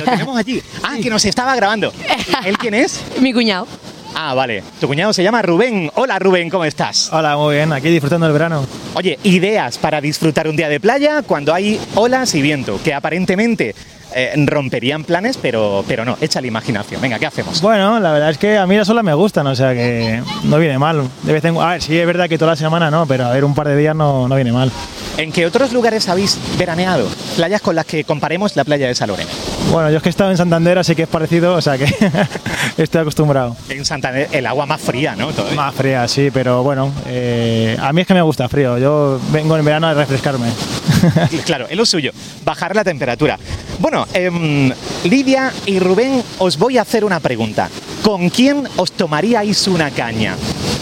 tenemos allí. Ah, que nos estaba grabando. ¿Él quién es? Mi cuñado. Ah, vale. Tu cuñado se llama Rubén. Hola, Rubén, ¿cómo estás? Hola, muy bien. Aquí disfrutando del verano. Oye, ideas para disfrutar un día de playa cuando hay olas y viento, que aparentemente romperían planes, pero no. Echa la imaginación. Venga, ¿qué hacemos? Bueno, la verdad es que a mí las olas me gustan, o sea que no viene mal. De vez en... A ver, sí es verdad que toda la semana no, pero a ver, un par de días no viene mal. ¿En qué otros lugares habéis veraneado? Playas con las que comparemos la playa de Salorena. Bueno, yo es que he estado en Santander, así que es parecido, o sea que estoy acostumbrado. En Santander el agua más fría, ¿no? Todavía. Más fría, sí, pero bueno, a mí es que me gusta frío. Yo vengo en verano a refrescarme. Claro, es lo suyo, bajar la temperatura. Bueno, Lidia y Rubén, os voy a hacer una pregunta. ¿Con quién os tomaríais una caña?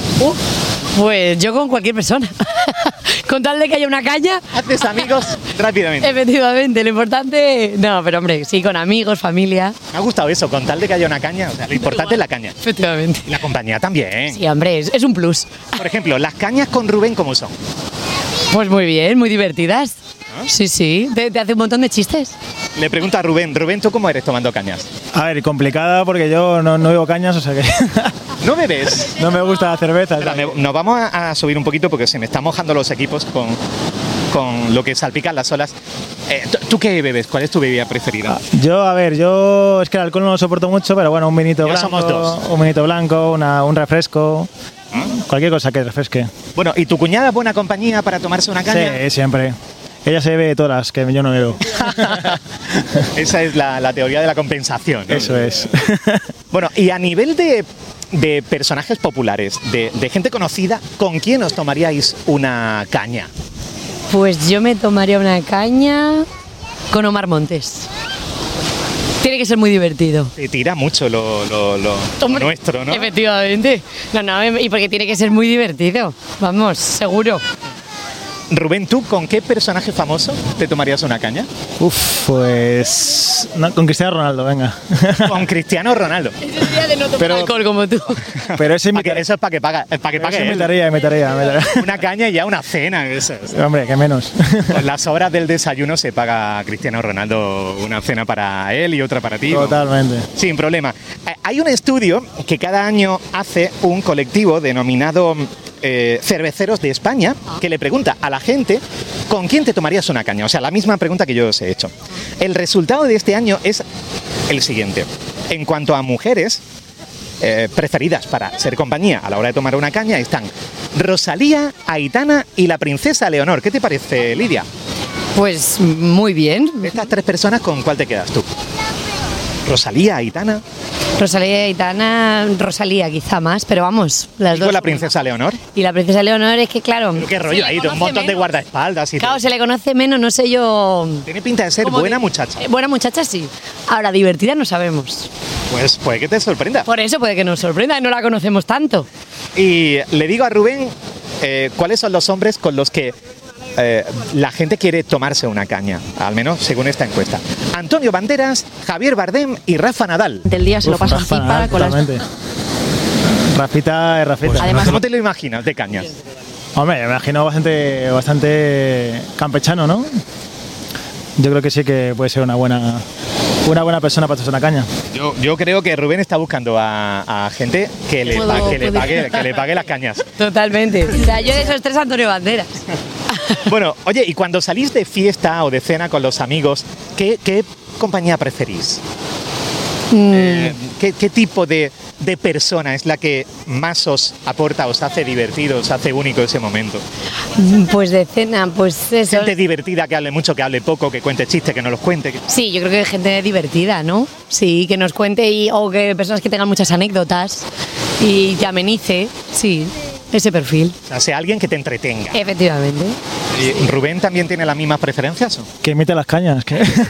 Pues yo con cualquier persona. Con tal de que haya una caña. Haces amigos rápidamente. Efectivamente, lo importante... No, pero hombre, sí, con amigos, familia. Me ha gustado eso, con tal de que haya una caña. O sea, lo importante es la caña. Efectivamente. Y la compañía también. Sí, hombre, es un plus. Por ejemplo, las cañas con Rubén, ¿cómo son? Pues muy bien, muy divertidas. Sí, sí, te hace un montón de chistes. Le pregunto a Rubén, ¿tú cómo eres tomando cañas? A ver, complicada porque yo no bebo cañas, o sea que ¿No bebes? no me gusta la cerveza. Espera, nos vamos a subir un poquito porque se me están mojando los equipos con lo que salpican las olas. ¿Tú qué bebes? ¿Cuál es tu bebida preferida? Yo es que el alcohol no lo soporto mucho, pero bueno, un vinito Ya blanco, somos dos. un vinito blanco, un refresco, cualquier cosa que refresque. Bueno, ¿y tu cuñada es buena compañía para tomarse una caña? Sí, siempre. Ella se bebe todas, que yo no bebo. Esa es la teoría de la compensación, ¿no? Eso es. Bueno, y a nivel de personajes populares, de gente conocida, ¿con quién os tomaríais una caña? Pues yo me tomaría una caña con Omar Montes. Tiene que ser muy divertido. Te tira mucho lo nuestro, ¿no? Efectivamente. No, y porque tiene que ser muy divertido. Vamos, seguro. Rubén, ¿tú con qué personaje famoso te tomarías una caña? Pues con Cristiano Ronaldo, venga. Con Cristiano Ronaldo. Es el día de no tomar alcohol como tú. Pero ese Eso es para que pague invitaría. una caña y ya una cena. Eso. Hombre, que menos. Con las horas del desayuno se paga a Cristiano Ronaldo una cena para él y otra para ti. Totalmente. Sin problema. Hay un estudio que cada año hace un colectivo denominado Cerveceros de España, que le pregunta a la gente ¿con quién te tomarías una caña? O sea, la misma pregunta que yo os he hecho. El resultado de este año es el siguiente. En cuanto a mujeres preferidas para ser compañía a la hora de tomar una caña, están Rosalía, Aitana y la princesa Leonor. ¿Qué te parece, Lidia? Pues muy bien. De estas tres personas, ¿con cuál te quedas tú? Rosalía, Aitana. Rosalía y Aitana, Rosalía quizá más, pero vamos, las ¿Y dos. con la princesa Leonor? Y la princesa Leonor es que, claro... ¿Qué rollo ahí? Un montón de guardaespaldas y Claro, todo. se le conoce menos, no sé yo... Tiene pinta de ser buena muchacha. Buena muchacha, sí. Ahora, divertida no sabemos. Pues puede que te sorprenda. Por eso puede que nos sorprenda, no la conocemos tanto. Y le digo a Rubén, ¿cuáles son los hombres con los que la gente quiere tomarse una caña? Al menos según esta encuesta. Antonio Banderas, Javier Bardem y Rafa Nadal. Del día se lo pasan Rafa pipa Nadal, con las... totalmente. Rafita es Rafita. Además- ¿Cómo te lo imaginas de cañas? Hombre, me imagino bastante campechano, ¿no? Yo creo que sí que puede ser una buena persona para tomarse una caña. Yo creo que Rubén está buscando a gente que le pague las cañas. Totalmente. O sea, yo de esos tres, Antonio Banderas. Bueno, oye, y cuando salís de fiesta o de cena con los amigos, ¿qué compañía preferís? ¿Qué tipo de persona es la que más os aporta, os hace divertido, os hace único ese momento? Pues de cena, pues eso. Gente divertida, que hable mucho, que hable poco, que cuente chistes, que no los cuente. Sí, yo creo que gente divertida, ¿no? Sí, que nos cuente o que personas que tengan muchas anécdotas y que amenice, sí, ese perfil. O sea alguien que te entretenga. Efectivamente. ¿Y Rubén también tiene las mismas preferencias? ¿O? Que imite las cañas.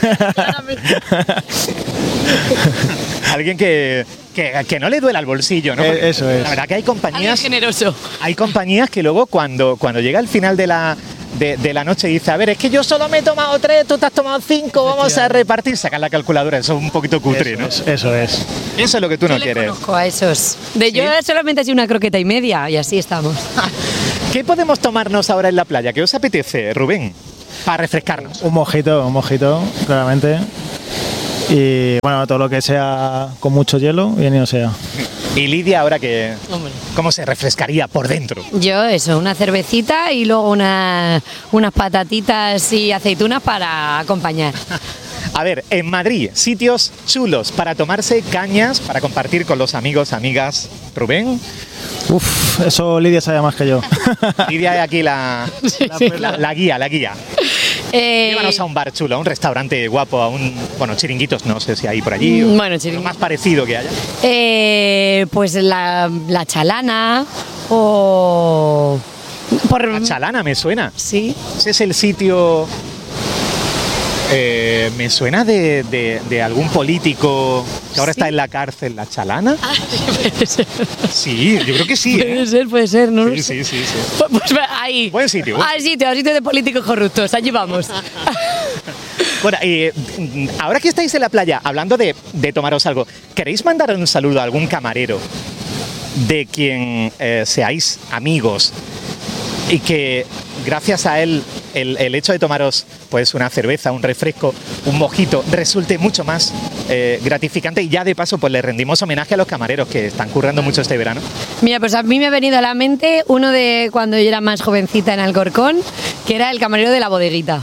Alguien que no le duela el bolsillo, ¿no? Porque Eso es. La verdad que hay Alguien compañías... generoso. Hay compañías que luego cuando llega el final de la noche dice, a ver, es que yo solo me he tomado 3, tú te has tomado 5, vamos a repartir, sacar la calculadora, eso es un poquito cutre, ¿no? Eso es. Eso es lo que tú no Yo quieres. le conozco a esos. Yo solamente he sido una croqueta y media y así estamos. ¿Qué podemos tomarnos ahora en la playa? ¿Qué os apetece, Rubén? Para refrescarnos. Un mojito, claramente. Y bueno, todo lo que sea con mucho hielo, bienvenido sea. Y Lidia, ahora que... Hombre. ¿Cómo se refrescaría por dentro? Yo eso, una cervecita y luego unas patatitas y aceitunas para acompañar. A ver, en Madrid, sitios chulos para tomarse cañas, para compartir con los amigos, amigas. Rubén, Uf, eso Lidia sabe más que yo. Lidia es aquí la guía. Llévanos a un bar chulo, a un restaurante guapo, a un... Bueno, chiringuitos, no sé si hay por allí. Bueno, Lo chiringuitos. más parecido que haya. Pues la Chalana o... La Chalana me suena. Sí. Ese es el sitio... me suena de algún político que ahora ¿Sí? está en la cárcel, la Chalana. Puede ser. Sí, yo creo que sí. Puede ser, no lo Sí, sé. sí. Pues ahí. Buen sitio. Al sitio de políticos corruptos. Allí vamos. Bueno, ahora que estáis en la playa, hablando de tomaros algo, ¿queréis mandar un saludo a algún camarero de quien seáis amigos y que gracias a él el hecho de tomaros pues una cerveza, un refresco, un mojito resulte mucho más gratificante? Y ya de paso pues le rendimos homenaje a los camareros que están currando mucho este verano. Mira, pues a mí me ha venido a la mente uno de cuando yo era más jovencita en Alcorcón, que era el camarero de la bodeguita.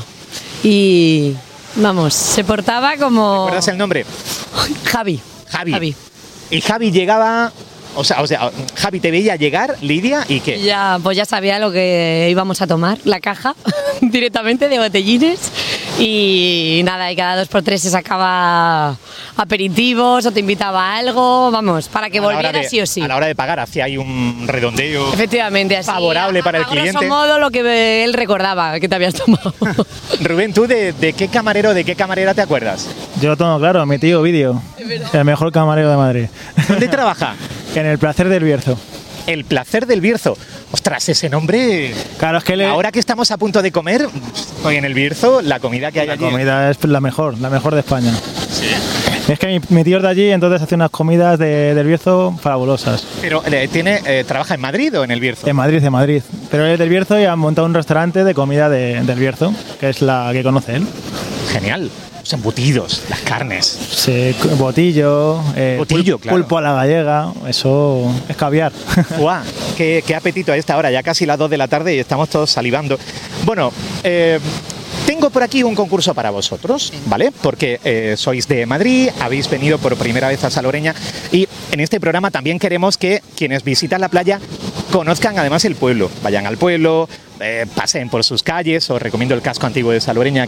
Y vamos, se portaba como... ¿Recuerdas el nombre? Javi. Y Javi llegaba... O sea, Javi te veía llegar, Lidia, ¿y qué? Pues ya sabía lo que íbamos a tomar, la caja, directamente de botellines. Y nada, y cada 2x3 se sacaba aperitivos o te invitaba a algo, vamos, para que volviera sí o sí. A la hora de pagar, hacía ahí un redondeo. Efectivamente, así. Favorable para el cliente. A grosso modo lo que él recordaba que te habías tomado. Rubén, ¿tú de qué camarero, de qué camarera te acuerdas? Yo lo tengo claro, mi tío Ovidio, el mejor camarero de Madrid. ¿Dónde trabaja? En el Placer del Bierzo. El Placer del Bierzo. Ostras, ese nombre... Claro, es que ahora que estamos a punto de comer, hoy en el Bierzo, la comida que hay la allí... comida es la mejor de España. ¿Sí? Es que mi tío es de allí, entonces hace unas comidas del Bierzo fabulosas. Pero ¿trabaja en Madrid o en el Bierzo? En Madrid. Pero él es del Bierzo y ha montado un restaurante de comida del Bierzo, que es la que conoce él. Genial. Los embutidos, las carnes. Sí, botillo, claro. Pulpo a la gallega, eso es caviar. ¡Guau! Qué apetito a esta hora, ya casi las 2 de la tarde y estamos todos salivando. Bueno, tengo por aquí un concurso para vosotros, ¿vale? Porque sois de Madrid, habéis venido por primera vez a Salobreña y en este programa también queremos que quienes visitan la playa conozcan además el pueblo, vayan al pueblo, paseen por sus calles. Os recomiendo el casco antiguo de Salobreña,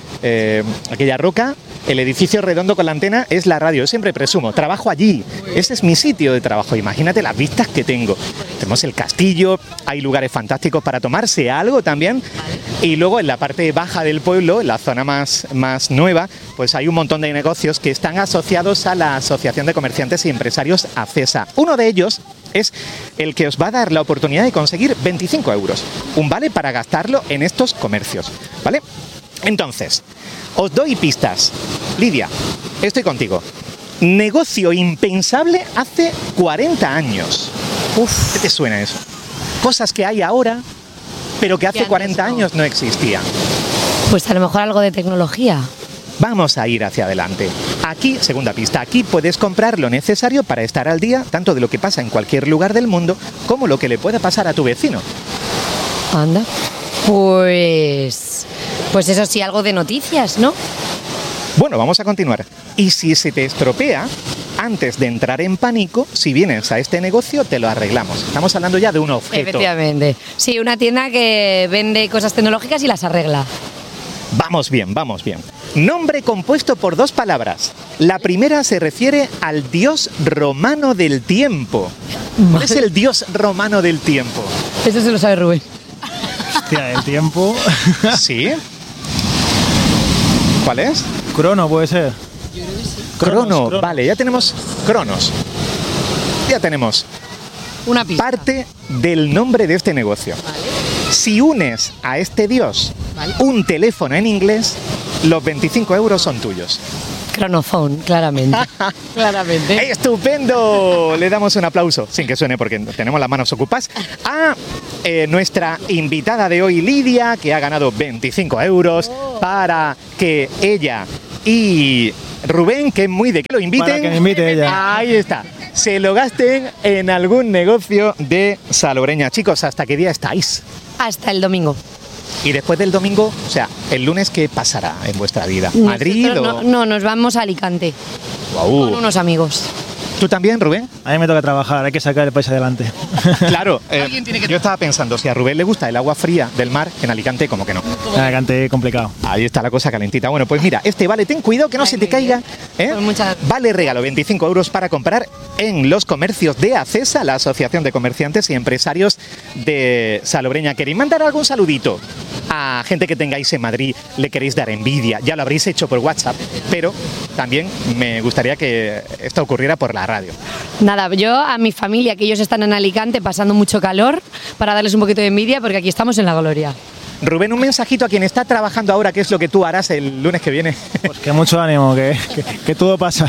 aquella roca. El edificio redondo con la antena es la radio. Yo siempre presumo, trabajo allí. Ese es mi sitio de trabajo. Imagínate las vistas que tengo. Tenemos el castillo, hay lugares fantásticos para tomarse algo también. Y luego en la parte baja del pueblo, en la zona más nueva, pues hay un montón de negocios que están asociados a la Asociación de Comerciantes y Empresarios ACESA. Uno de ellos es el que os va a dar la oportunidad de conseguir 25 euros. Un vale para gastarlo en estos comercios, ¿vale? Entonces, os doy pistas. Lidia, estoy contigo. Negocio impensable hace 40 años. Uf, ¿qué te suena eso? Cosas que hay ahora, pero que hace 40 años no existían. Pues a lo mejor algo de tecnología. Vamos a ir hacia adelante. Aquí, segunda pista, aquí puedes comprar lo necesario para estar al día, tanto de lo que pasa en cualquier lugar del mundo, como lo que le pueda pasar a tu vecino. Anda. Pues eso sí, algo de noticias, ¿no? Bueno, vamos a continuar. Y si se te estropea, antes de entrar en pánico, si vienes a este negocio, te lo arreglamos. Estamos hablando ya de un objeto. Efectivamente. Sí, una tienda que vende cosas tecnológicas y las arregla. Vamos bien, vamos bien. Nombre compuesto por 2 palabras. La primera se refiere al dios romano del tiempo. ¿Cuál es el dios romano del tiempo? Eso se lo sabe Rubén. Hostia, el tiempo. ¿Sí? ¿Cuál es? Crono puede ser. Crono. Vale, ya tenemos Cronos. Ya tenemos Una pista. parte del nombre de este negocio. Vale. Si unes a este dios un teléfono en inglés, los 25 euros son tuyos. Chronophone, claramente. Claramente. ¡Estupendo! Le damos un aplauso, sin que suene porque tenemos las manos ocupadas, a nuestra invitada de hoy, Lidia, que ha ganado 25 euros para que ella y Rubén, que es muy de que lo inviten. Para que me invite ella. Ahí está. Se lo gasten en algún negocio de Salobreña. Chicos, ¿hasta qué día estáis? Hasta el domingo. Y después del domingo, o sea, el lunes, ¿qué pasará en vuestra vida? ¿Madrid Nosotros o...? no, nos vamos a Alicante Guau. con unos amigos. ¿Tú también, Rubén? A mí me toca trabajar, hay que sacar el país adelante. Claro, yo estaba pensando, si a Rubén le gusta el agua fría del mar, en Alicante, como que no. En Alicante complicado. Ahí está la cosa calentita. Bueno, pues mira, este vale, ten cuidado que no se te caiga. ¿eh? Pues muchas gracias. Vale regalo, 25 euros para comprar en los comercios de ACESA, la Asociación de Comerciantes y Empresarios de Salobreña. ¿Queréis mandar algún saludito a gente que tengáis en Madrid? ¿Le queréis dar envidia? Ya lo habréis hecho por WhatsApp, pero también me gustaría que esto ocurriera por la radio. Nada, yo a mi familia, que ellos están en Alicante pasando mucho calor, para darles un poquito de envidia, porque aquí estamos en la gloria. Rubén, un mensajito a quien está trabajando ahora, ¿qué es lo que tú harás el lunes que viene? Pues que mucho ánimo, que todo pasa.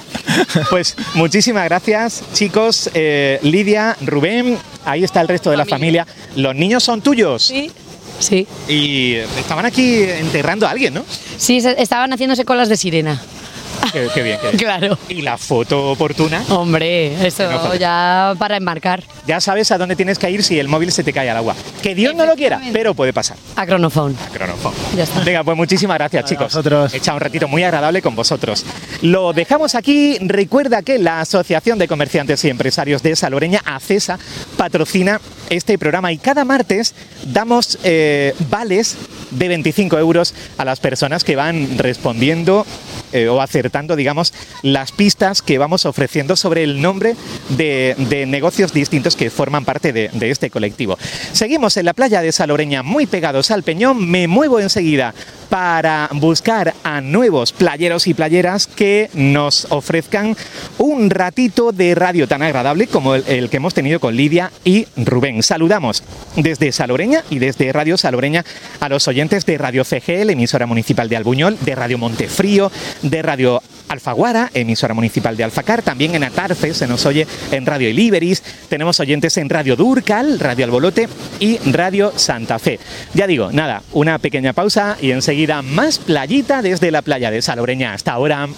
Pues muchísimas gracias, chicos. Lidia, Rubén, ahí está el resto de la familia. ¿Los niños son tuyos? Sí. Sí. Y estaban aquí enterrando a alguien, ¿no? Sí, estaban haciéndose colas de sirena. Qué bien, qué bien. Claro. ¿Y la foto oportuna? Hombre, eso No, ya para enmarcar. Ya sabes a dónde tienes que ir si el móvil se te cae al agua. Que Dios no lo quiera, pero puede pasar. A Chronophone. A Chronophone. Ya está. Venga, pues muchísimas gracias, chicos. vosotros. He echado un ratito muy agradable con vosotros. Lo dejamos aquí. Recuerda que la Asociación de Comerciantes y Empresarios de Salobreña, ACESA, patrocina este programa y cada martes damos vales de 25 euros a las personas que van respondiendo o acertando, digamos, las pistas que vamos ofreciendo sobre el nombre de negocios distintos que forman parte de este colectivo. Seguimos en la playa de Salobreña, muy pegados al Peñón. Me muevo enseguida para buscar a nuevos playeros y playeras que nos ofrezcan un ratito de radio tan agradable como el que hemos tenido con Lidia y Rubén. Saludamos desde Salobreña y desde Radio Salobreña a los oyentes de Radio CGL, emisora municipal de Albuñol, de Radio Montefrío, de Radio Alfaguara, emisora municipal de Alfacar, también en Atarfe se nos oye en Radio Iliberis, tenemos oyentes en Radio Durcal, Radio Albolote y Radio Santa Fe. Ya digo, nada, una pequeña pausa y enseguida más playita desde la playa de Salobreña. Hasta ahora.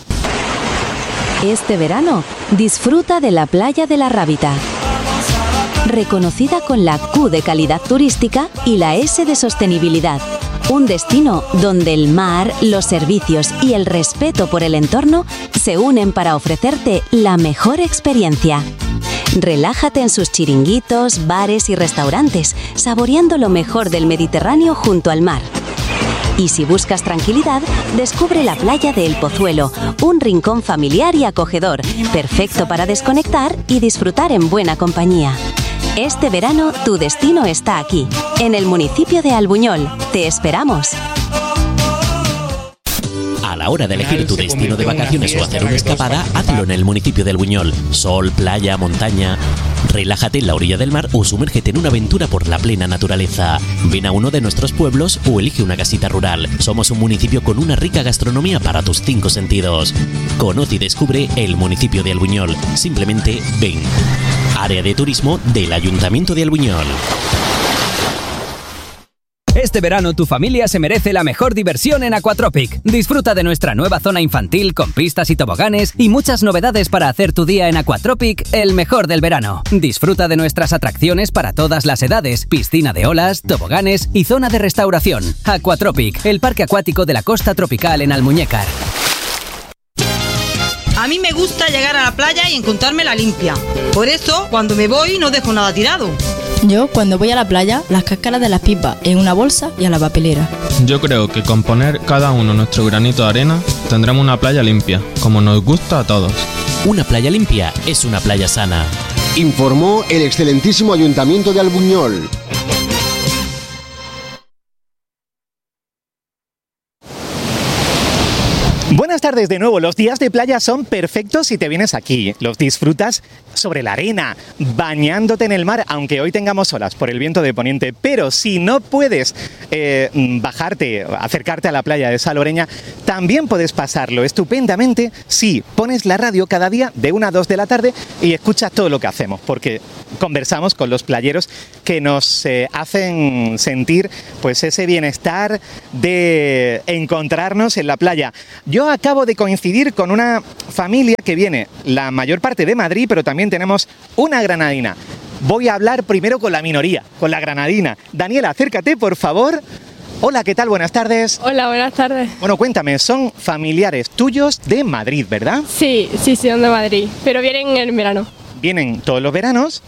Este verano, disfruta de la playa de la Rábita. Reconocida con la Q de calidad turística y la S de sostenibilidad. Un destino donde el mar, los servicios y el respeto por el entorno se unen para ofrecerte la mejor experiencia. Relájate en sus chiringuitos, bares y restaurantes, saboreando lo mejor del Mediterráneo junto al mar. Y si buscas tranquilidad, descubre la playa de El Pozuelo, un rincón familiar y acogedor, perfecto para desconectar y disfrutar en buena compañía. Este verano, tu destino está aquí, en el municipio de Albuñol. ¡Te esperamos! A la hora de elegir tu destino de vacaciones o hacer una escapada, hazlo en el municipio de Albuñol. Sol, playa, montaña. Relájate en la orilla del mar o sumérgete en una aventura por la plena naturaleza. Ven a uno de nuestros pueblos o elige una casita rural. Somos un municipio con una rica gastronomía para tus 5 sentidos. Conoce y descubre el municipio de Albuñol. Simplemente ven. Área de turismo del Ayuntamiento de Albuñol. Este verano tu familia se merece la mejor diversión en Aquatropic. Disfruta de nuestra nueva zona infantil con pistas y toboganes y muchas novedades para hacer tu día en Aquatropic el mejor del verano. Disfruta de nuestras atracciones para todas las edades, piscina de olas, toboganes y zona de restauración. Aquatropic, el parque acuático de la costa tropical en Almuñécar. A mí me gusta llegar a la playa y encontrármela limpia. Por eso, cuando me voy, no dejo nada tirado. Yo, cuando voy a la playa, las cáscaras de las pipas en una bolsa y a la papelera. Yo creo que con poner cada uno nuestro granito de arena, tendremos una playa limpia, como nos gusta a todos. Una playa limpia es una playa sana. Informó el excelentísimo Ayuntamiento de Albuñol. Buenas tardes de nuevo. Los días de playa son perfectos si te vienes aquí. Los disfrutas sobre la arena, bañándote en el mar, aunque hoy tengamos olas por el viento de poniente. Pero si no puedes bajarte, acercarte a la playa de Salobreña, también puedes pasarlo estupendamente si pones la radio cada día de 1 a 2 de la tarde y escuchas todo lo que hacemos, porque conversamos con los playeros que nos hacen sentir pues ese bienestar de encontrarnos en la playa. Yo acabo acabo de coincidir con una familia que viene la mayor parte de Madrid, pero también tenemos una granadina. Voy a hablar primero con la minoría, con la granadina. Daniela, acércate, por favor. Hola, ¿qué tal? Buenas tardes. Hola, buenas tardes. Bueno, cuéntame, son familiares tuyos de Madrid, ¿verdad? Sí, son de Madrid, pero vienen en verano. Vienen todos los veranos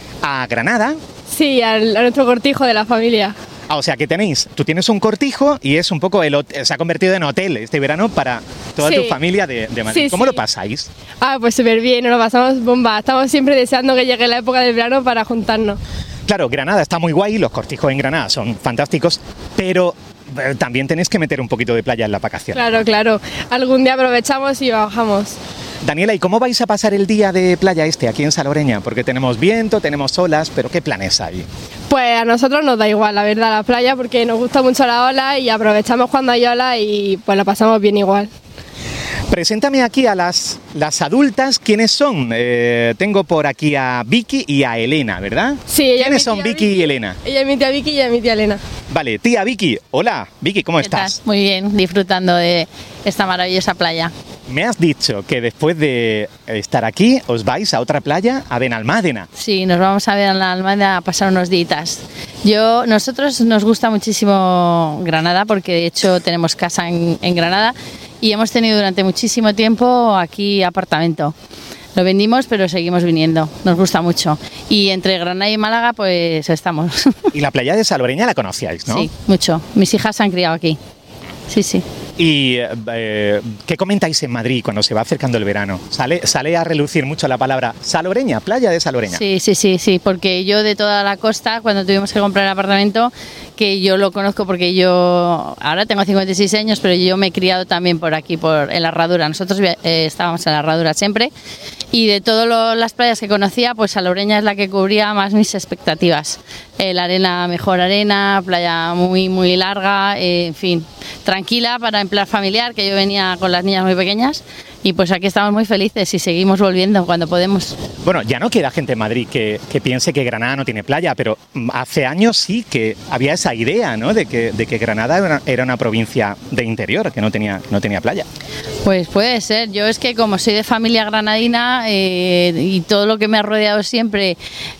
a Granada. Sí, a nuestro cortijo de la familia. Ah, o sea que tú tienes un cortijo y es un poco se ha convertido en hotel este verano para toda tu familia de Madrid. ¿Cómo lo pasáis? Pues súper bien, nos lo pasamos bomba. Estamos siempre deseando que llegue la época del verano para juntarnos. Claro, Granada está muy guay, los cortijos en Granada son fantásticos, pero también tenéis que meter un poquito de playa en la vacación. Claro. Algún día aprovechamos y bajamos. Daniela, ¿y cómo vais a pasar el día de playa aquí en Salobreña? Porque tenemos viento, tenemos olas, pero ¿qué planes hay? Pues a nosotros nos da igual, la verdad, la playa, porque nos gusta mucho la ola y aprovechamos cuando hay ola y pues la pasamos bien igual. Preséntame aquí a las adultas, ¿quiénes son? Tengo por aquí a Vicky y a Elena, ¿verdad? Sí. ¿Quiénes son Vicky y Elena? Ella es mi tía Vicky y ella es mi tía Elena. Vale, tía Vicky, hola. Vicky, ¿cómo estás? Muy bien, disfrutando de esta maravillosa playa. Me has dicho que después de estar aquí os vais a otra playa, a Benalmádena. Sí, nos vamos a Benalmádena a pasar unos días. Nosotros nos gusta muchísimo Granada porque de hecho tenemos casa en Granada y hemos tenido durante muchísimo tiempo aquí apartamento. Lo vendimos, pero seguimos viniendo. Nos gusta mucho. Y entre Granada y Málaga, pues estamos. Y la playa de Salobreña la conocíais, ¿no? Sí, mucho. Mis hijas se han criado aquí. Sí. ¿Y qué comentáis en Madrid cuando se va acercando el verano? ¿Sale a relucir mucho la palabra Salobreña, playa de Salobreña? Sí, porque yo de toda la costa, cuando tuvimos que comprar el apartamento, que yo lo conozco porque yo ahora tengo 56 años, pero yo me he criado también por aquí, en la Herradura. Nosotros estábamos en la Herradura siempre y de todas las playas que conocía, pues Salobreña es la que cubría más mis expectativas. La arena, mejor arena, playa muy, muy larga, en fin, tranquila para en plan familiar, que yo venía con las niñas muy pequeñas y pues aquí estamos muy felices y seguimos volviendo cuando podemos. Bueno, ya no queda gente en Madrid que piense que Granada no tiene playa, pero hace años sí que había esa idea, ¿no? de que Granada era una provincia de interior, que no tenía playa. Pues puede ser. Yo es que como soy de familia granadina y todo lo que me ha rodeado siempre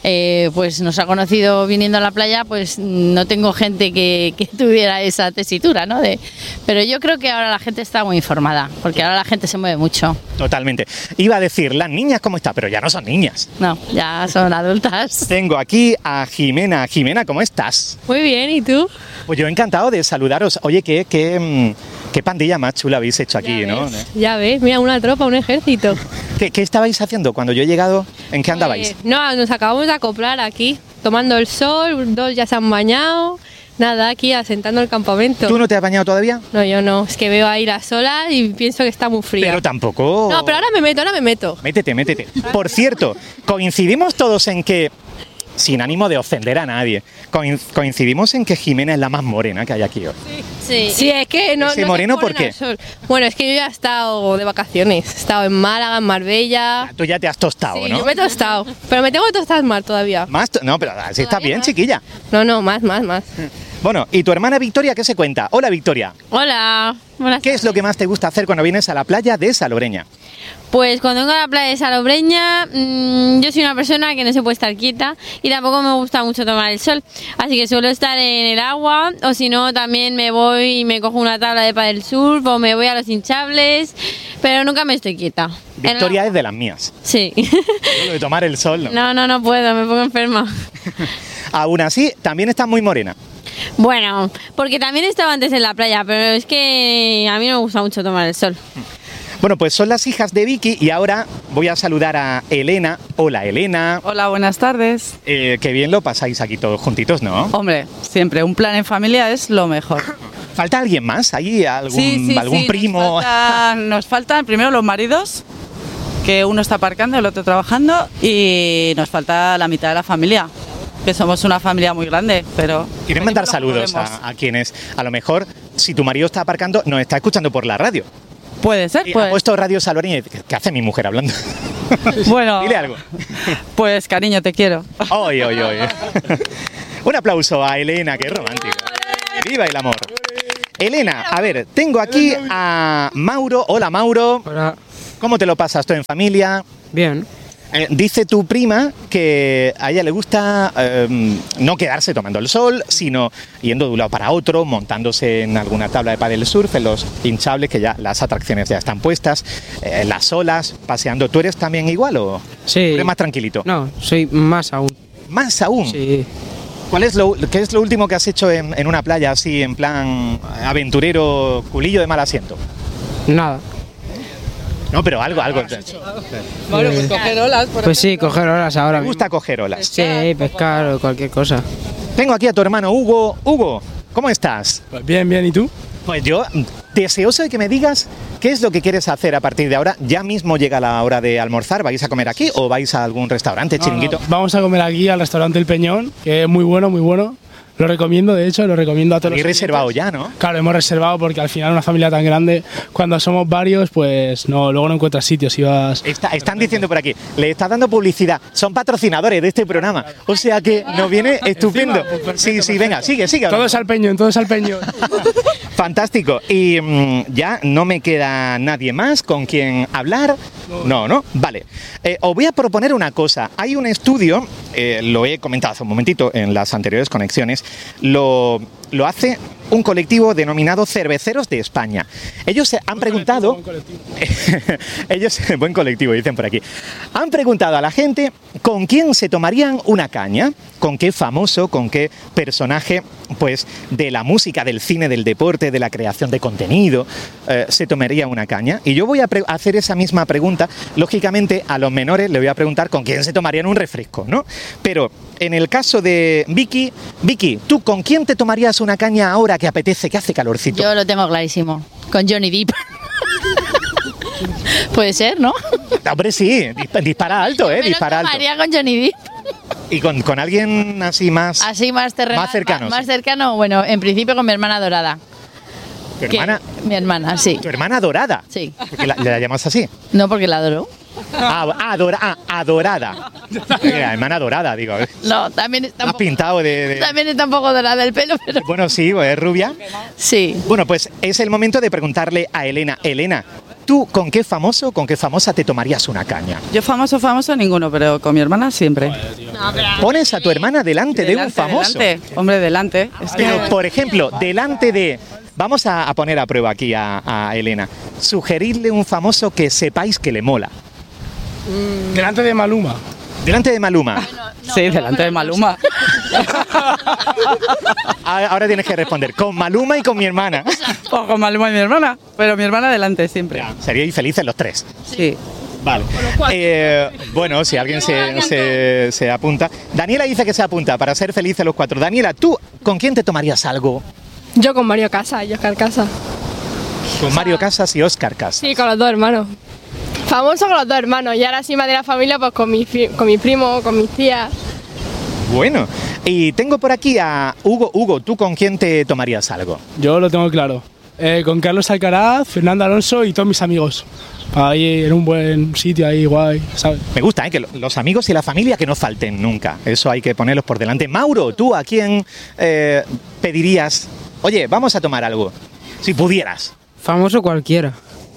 pues nos ha conocido viniendo a la playa, pues no tengo gente que tuviera esa tesitura, ¿no? Pero yo creo que ahora la gente está muy informada, porque ahora la gente se mueve mucho. Totalmente. Iba a decir, las niñas cómo está, pero ya no son niñas. No, ya son adultas. Tengo aquí a Jimena. Jimena, ¿cómo estás? Muy bien, ¿y tú? Pues yo encantado de saludaros. Oye, qué pandilla más chula habéis hecho aquí, ¿no? Ya ves, mira, una tropa, un ejército. ¿Qué estabais haciendo cuando yo he llegado? ¿En qué andabais? No, nos acabamos de acoplar aquí, tomando el sol, 2 ya se han bañado. Nada, aquí asentando el campamento. ¿Tú no te has bañado todavía? No, yo no. Es que veo ahí las olas y pienso que está muy fría. Pero tampoco... No, pero ahora me meto. Métete. Por cierto, coincidimos todos en que, sin ánimo de ofender a nadie, coincidimos en que Jimena es la más morena que hay aquí hoy. Sí, es que no... ¿Ese moreno por qué? Bueno, es que yo ya he estado de vacaciones. He estado en Málaga, en Marbella... Tú ya te has tostado, sí, ¿no? Yo me he tostado. Pero me tengo que tostar más todavía. ¿Más? No, pero así está bien, chiquilla. No, más. Bueno, ¿y tu hermana Victoria qué se cuenta? Hola, Victoria. Hola. ¿Qué es lo que más te gusta hacer cuando vienes a la playa de Salobreña? Pues cuando vengo a la playa de Salobreña, yo soy una persona que no se puede estar quieta y tampoco me gusta mucho tomar el sol. Así que suelo estar en el agua o si no también me voy y me cojo una tabla de pádel surf o me voy a los hinchables, pero nunca me estoy quieta. Victoria es de las mías. Sí. Lo de tomar el sol, ¿no? No puedo, me pongo enferma. Aún así, también estás muy morena. Bueno, porque también estaba antes en la playa, pero es que a mí no me gusta mucho tomar el sol. Bueno, pues son las hijas de Vicky y ahora voy a saludar a Elena. Hola, Elena. Hola, buenas tardes. Qué bien lo pasáis aquí todos juntitos, ¿no? Hombre, siempre un plan en familia es lo mejor. ¿Falta alguien más? ¿Ahí algún primo? Nos faltan primero los maridos, que uno está aparcando, el otro trabajando, y nos falta la mitad de la familia, que somos una familia muy grande, pero... ¿Quieren mandar saludos a quienes, a lo mejor, si tu marido está aparcando, nos está escuchando por la radio? Puede ser, Ha puesto Radio Salobreña y dice, ¿qué hace mi mujer hablando? Bueno, dile algo. Pues cariño, te quiero. Oy. Un aplauso a Elena, que es romántica. ¡Viva el amor! Elena, a ver, tengo aquí a Mauro. Hola, Mauro. Hola. ¿Cómo te lo pasas tú en familia? Bien. Dice tu prima que a ella le gusta no quedarse tomando el sol, sino yendo de un lado para otro, montándose en alguna tabla de pádel surf, en los hinchables, que ya las atracciones ya están puestas, las olas, paseando. ¿Tú eres también igual o Sí. eres más tranquilito? No, soy más aún. ¿Más aún? Sí. ¿Qué es lo último que has hecho en una playa así, en plan aventurero, culillo de mal asiento? Nada. No, pero algo. Bueno, pues coger olas. por Pues sí, coger olas ahora. ¿Te gusta coger olas? Sí, pescar o cualquier cosa. Tengo aquí a tu hermano Hugo. Hugo, ¿cómo estás? Pues bien, ¿y tú? Pues yo, deseoso de que me digas qué es lo que quieres hacer a partir de ahora. Ya mismo llega la hora de almorzar. ¿Vais a comer aquí o vais a algún restaurante, chiringuito? No, vamos a comer aquí al restaurante El Peñón, que es muy bueno, muy bueno. Lo recomiendo, de hecho, lo recomiendo a todos. Y reservado ya, ¿no? Claro, hemos reservado porque al final una familia tan grande, cuando somos varios, pues no, luego no encuentras sitios y vas... Están diciendo por aquí, le está dando publicidad, son patrocinadores de este programa, o sea que nos viene estupendo. Encima, pues Sí, venga, sigue. Todo es al Peñón, todo es al Peñón. Fantástico. Y ya no me queda nadie más con quien hablar. No. Vale. Os voy a proponer una cosa. Hay un estudio, lo he comentado hace un momentito en las anteriores conexiones, lo hace un colectivo denominado Cerveceros de España. Ellos se han preguntado... Buen colectivo, dicen por aquí. Han preguntado a la gente con quién se tomarían una caña, con qué famoso, con qué personaje, pues, de la música, del cine, del deporte, de la creación de contenido, se tomaría una caña. Y yo voy a hacer esa misma pregunta. Lógicamente, a los menores le voy a preguntar con quién se tomarían un refresco, ¿no? Pero en el caso de Vicky, ¿tú con quién te tomarías una caña ahora que apetece, que hace calorcito? Yo lo tengo clarísimo, con Johnny Depp. Puede ser, ¿no? Hombre, sí, dispara alto, dispara alto. María con Johnny Depp. ¿Y con alguien así más terrenal, más cercano? Más cercano, bueno, en principio con mi hermana adorada. ¿Tu hermana? Mi hermana, sí. ¿Tu hermana adorada? Sí. ¿Por qué la llamas así? No, porque la adoro. Adorada. La hermana dorada, digo. No, también está Has pintado de... También está un poco dorada el pelo, pero... Bueno, sí, es rubia. Sí. Bueno, pues es el momento de preguntarle a Elena. Elena, ¿tú con qué famoso, con qué famosa te tomarías una caña? Yo famoso ninguno, pero con mi hermana siempre. ¿Pones a tu hermana delante de un famoso? Delante, hombre, delante. Pero, por ejemplo, delante de... Vamos a poner a prueba aquí a Elena. Sugerirle un famoso que sepáis que le mola. Delante de Maluma. ¿Delante de Maluma? Sí, delante de Maluma. Ahora tienes que responder, con Maluma y con mi hermana. O con Maluma y mi hermana, pero mi hermana delante siempre. Seríais felices los tres. Sí. Vale. Bueno, si alguien se apunta. Daniela dice que se apunta para ser felices los cuatro. Daniela, ¿tú con quién te tomarías algo? Yo con Mario Casas y Óscar Casas. Con Mario Casas y Óscar Casas. Sí, con los dos hermanos. Famoso con los dos hermanos. Y ahora sí más de la familia, pues con mi primo, con mis tías. Bueno, y tengo por aquí a Hugo. Hugo, ¿tú con quién te tomarías algo? Yo lo tengo claro. Con Carlos Alcaraz, Fernando Alonso y todos mis amigos. Ahí en un buen sitio, ahí guay, ¿sabes? Me gusta, que los amigos y la familia que no falten nunca. Eso hay que ponerlos por delante. Mauro, ¿tú a quién pedirías? Oye, vamos a tomar algo. Si pudieras. Famoso cualquiera.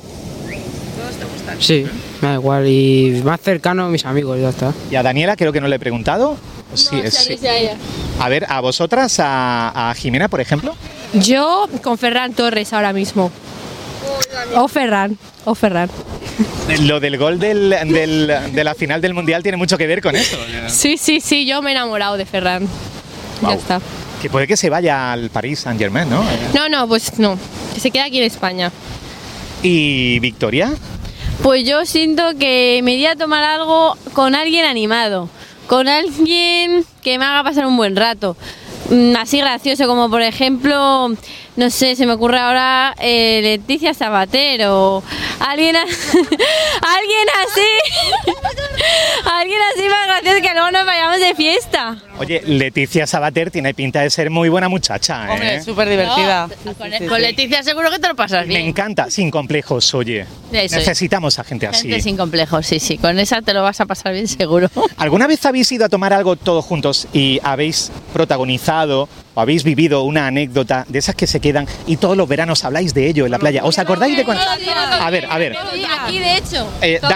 Sí, me da igual. Y más cercano mis amigos, ya está. Y a Daniela creo que no le he preguntado. Sí, sí. A ver, a vosotras, a Jimena, por ejemplo. Yo con Ferran Torres ahora mismo. O Ferran. Lo del gol de la final del Mundial tiene mucho que ver con eso. Sí, yo me he enamorado de Ferran. Wow. Ya está. Que puede que se vaya al Paris Saint-Germain, ¿no? No, pues no. Que se queda aquí en España. ¿Y Victoria? Pues yo siento que me iría a tomar algo con alguien animado, con alguien que me haga pasar un buen rato, así gracioso, como por ejemplo, no sé, se me ocurre ahora Leticia Sabater o alguien así más gracioso, que luego nos vayamos de fiesta. Oye, Leticia Sabater tiene pinta de ser muy buena muchacha, ¿eh? Hombre, súper divertida. Con Leticia seguro que te lo pasas bien. Me encanta, sin complejos, oye. Eso es. Necesitamos a gente así. Gente sin complejos, sí. Con esa te lo vas a pasar bien seguro. ¿Alguna vez habéis ido a tomar algo todos juntos y habéis protagonizado o habéis vivido una anécdota de esas que se quedan y todos los veranos habláis de ello en la playa? ¿Os acordáis de cuando...? A ver. Aquí, de hecho.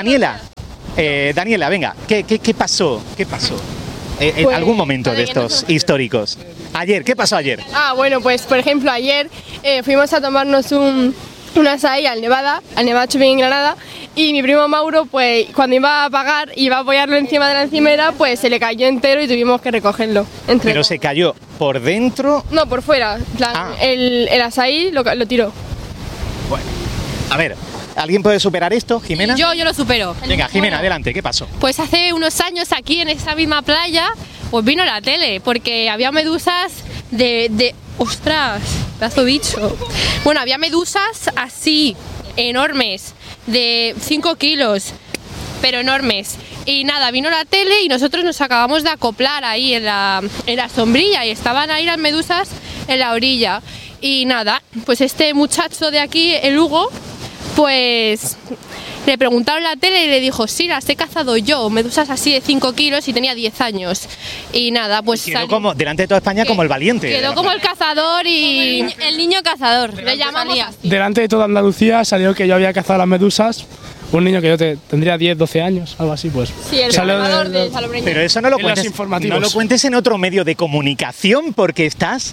Daniela, venga, ¿qué pasó? ¿Qué pasó? En Pues, algún momento de estos históricos. Ayer, ¿qué pasó ayer? Bueno, pues por ejemplo ayer fuimos a tomarnos un açaí al Nevada Shopping en Granada, y mi primo Mauro, pues cuando iba a pagar, iba a apoyarlo encima de la encimera, pues se le cayó entero y tuvimos que recogerlo. Pero se cayó por dentro. No, por fuera. En plan, el açaí lo tiró. Bueno, a ver, ¿alguien puede superar esto, Jimena? Yo lo supero. Venga, Jimena, adelante, ¿qué pasó? Pues hace unos años aquí en esa misma playa, pues vino la tele, porque había medusas de ¡ostras! Pedazo bicho. Bueno, había medusas así, enormes, de 5 kilos, pero enormes. Y nada, vino la tele y nosotros nos acabamos de acoplar ahí en la sombrilla y estaban ahí las medusas en la orilla. Y nada, pues este muchacho de aquí, el Hugo, pues le preguntaron en la tele y le dijo, sí, las he cazado yo, medusas así de 5 kilos y tenía 10 años. Y nada, pues... Quedó como, delante de toda España, como el valiente. Quedó como el cazador y... El niño cazador, le llamamos así. Delante de toda Andalucía salió que yo había cazado las medusas. Un niño que yo tendría 10, 12 años, algo así, pues. Sí, el salvador de Salobreña. Pero eso no lo cuentes en otro medio de comunicación, porque estás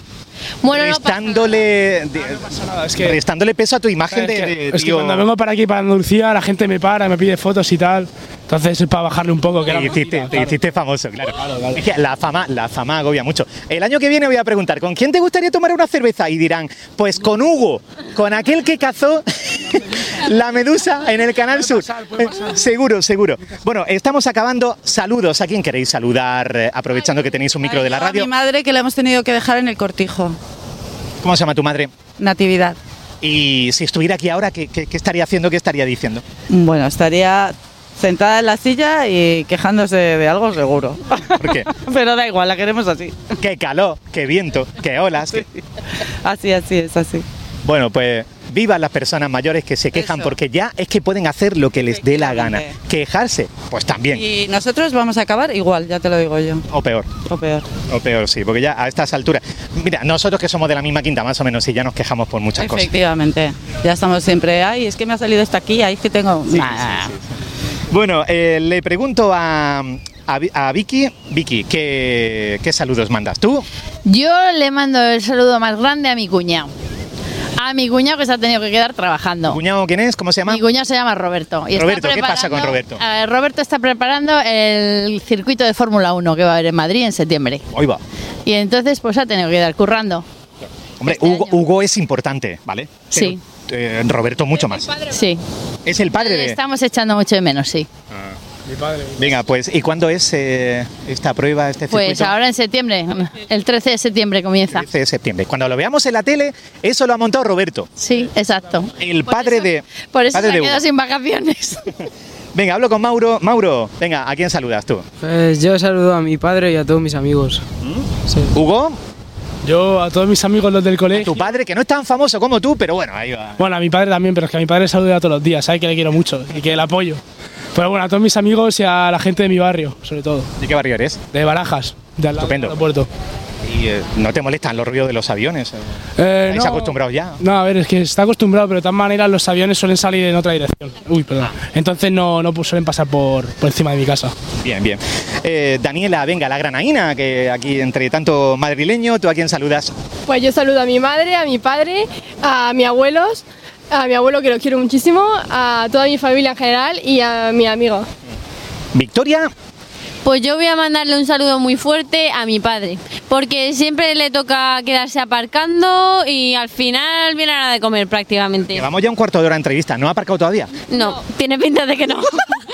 restándole peso a tu imagen es que cuando vengo para aquí, para Andalucía, la gente me para, me pide fotos y tal. Entonces es para bajarle un poco. Te hiciste famoso, claro. Es que la fama agobia mucho. El año que viene voy a preguntar, ¿con quién te gustaría tomar una cerveza? Y dirán, pues con Hugo, con aquel que cazó la medusa en el Canal Sur. Seguro. Bueno, estamos acabando. Saludos. ¿A quién queréis saludar, aprovechando que tenéis un micro de la radio? A mi madre, que la hemos tenido que dejar en el cortijo. ¿Cómo se llama tu madre? Natividad. Y si estuviera aquí ahora, ¿qué estaría haciendo? ¿Qué estaría diciendo? Bueno, estaría sentada en la silla y quejándose de algo seguro. ¿Por qué? Pero da igual, la queremos así. Qué calor, qué viento, qué olas. Así es así. Bueno, pues vivan las personas mayores que se quejan, porque ya es que pueden hacer lo que les dé la gana. Quejarse, pues también. Y nosotros vamos a acabar igual, ya te lo digo yo. O peor. O peor, sí, porque ya a estas alturas... Mira, nosotros que somos de la misma quinta más o menos y ya nos quejamos por muchas cosas. Efectivamente, ya estamos siempre, ay, es que me ha salido esto aquí, ay, es que tengo... Sí. Bueno, le pregunto a Vicky. Vicky, ¿qué saludos mandas tú? Yo le mando el saludo más grande a mi cuñado. A mi cuñado, que se ha tenido que quedar trabajando. ¿Tu cuñado quién es? ¿Cómo se llama? Mi cuñado se llama Roberto. Y Roberto, ¿qué pasa con Roberto? Roberto está preparando el circuito de Fórmula 1 que va a haber en Madrid en septiembre. Ahí va. Y entonces pues ha tenido que quedar currando. Hombre, Hugo es importante, ¿vale? Sí. Roberto mucho más. Sí. ¿Es el padre de...? Estamos echando mucho de menos, sí. Mi padre. Venga, pues, ¿y cuándo es esta prueba, este circuito? Pues ahora en septiembre, el 13 de septiembre comienza. 13 de septiembre. Cuando lo veamos en la tele, eso lo ha montado Roberto. Sí, exacto. El padre de... Por eso padre se ha de quedado Hugo. sin vacaciones. Venga, hablo con Mauro. Mauro, venga, ¿a quién saludas tú? Pues yo saludo a mi padre y a todos mis amigos. Sí. ¿Hugo? Yo a todos mis amigos, los del colegio. Tu padre, que no es tan famoso como tú, pero bueno, ahí va. Bueno, a mi padre también, pero es que a mi padre saluda todos los días, sabe que le quiero mucho y que le apoyo. Pero bueno, a todos mis amigos y a la gente de mi barrio, sobre todo. ¿De qué barrio eres? De Barajas, de al lado del aeropuerto. ¿Y no te molestan los ruidos de los aviones? ¿Estáis no, acostumbrados ya? No, a ver, es que está acostumbrado, pero de todas maneras los aviones suelen salir en otra dirección. Uy, perdón. Entonces no suelen pasar por encima de mi casa. Bien, bien. Daniela, venga, la granaína, que aquí entre tanto madrileño, ¿tú a quién saludas? Pues yo saludo a mi madre, a mi padre, a mis abuelos, a mi abuelo, que lo quiero muchísimo, a toda mi familia en general y a mi amigo. Victoria. Pues yo voy a mandarle un saludo muy fuerte a mi padre, porque siempre le toca quedarse aparcando y al final viene a la hora de comer prácticamente. Llevamos ya un cuarto de hora de entrevista, ¿no ha aparcado todavía? No, tiene pinta de que no.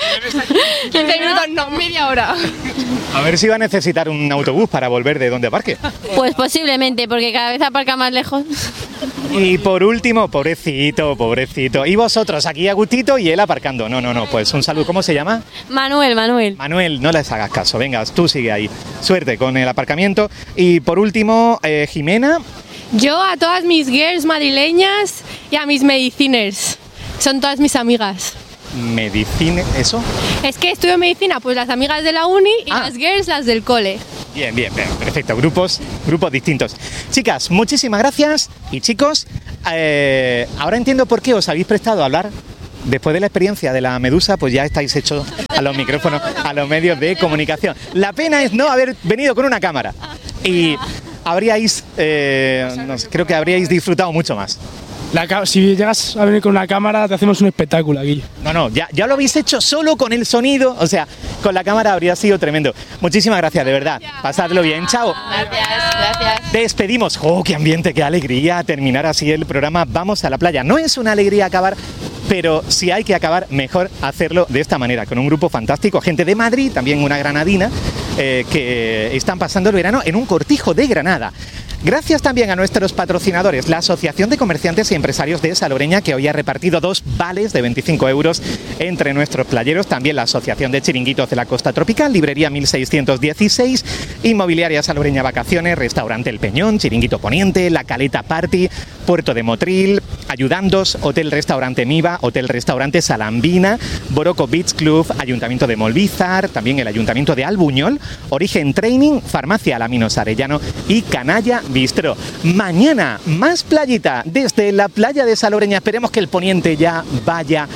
15 minutos, no, media hora. A ver si va a necesitar un autobús para volver de donde aparque. Pues posiblemente, porque cada vez aparca más lejos. Y por último, pobrecito. Y vosotros aquí a gustito y él aparcando. No, pues un saludo. ¿Cómo se llama? Manuel. Manuel, no les hagas caso. Venga, tú sigue ahí. Suerte con el aparcamiento. Y por último, Jimena. Yo a todas mis girls madrileñas y a mis mediciners. Son todas mis amigas. ¿Medicina? ¿Eso? Es que estudio medicina, pues las amigas de la uni y las girls las del cole. Bien, perfecto. Grupos distintos. Chicas, muchísimas gracias. Y chicos, ahora entiendo por qué os habéis prestado a hablar. Después de la experiencia de la medusa, pues ya estáis hechos a los micrófonos, a los medios de comunicación. La pena es no haber venido con una cámara. Y habríais, no sé, creo que habríais disfrutado mucho más. Si llegas a venir con una cámara, te hacemos un espectáculo aquí. No, ya lo habéis hecho solo con el sonido, o sea, con la cámara habría sido tremendo. Muchísimas gracias, de verdad. Pasadlo bien, chao. Gracias. Despedimos. ¡Oh, qué ambiente, qué alegría terminar así el programa! Vamos a la playa. No es una alegría acabar, pero si hay que acabar, mejor hacerlo de esta manera, con un grupo fantástico, gente de Madrid, también una granadina, que están pasando el verano en un cortijo de Granada. Gracias también a nuestros patrocinadores, la Asociación de Comerciantes y Empresarios de Salobreña, que hoy ha repartido 2 vales de 25 euros entre nuestros playeros, también la Asociación de Chiringuitos de la Costa Tropical, Librería 1616, Inmobiliaria Salobreña Vacaciones, Restaurante El Peñón, Chiringuito Poniente, La Caleta Party, Puerto de Motril, Ayudandos, Hotel Restaurante Miva, Hotel Restaurante Salambina, Boroco Beach Club, Ayuntamiento de Molvízar, también el Ayuntamiento de Albuñol, Origen Training, Farmacia Alaminos Arellano y Canalla Bistro. Mañana más playita desde la playa de Salobreña. Esperemos que el poniente ya vaya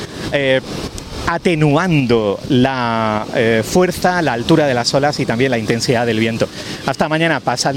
atenuando la fuerza, la altura de las olas y también la intensidad del viento. Hasta mañana, pasadlo.